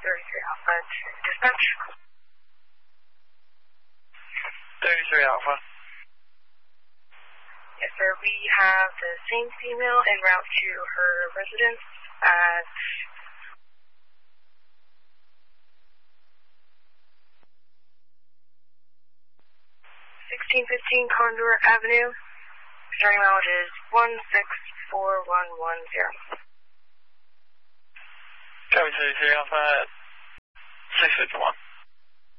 33 Alpha to dispatch. 33 Alpha. Yes, sir. We have the same female en route to her residence at 1615 Condor Avenue. Starting mileage is 164,110. Copy 33 Alpha at 651.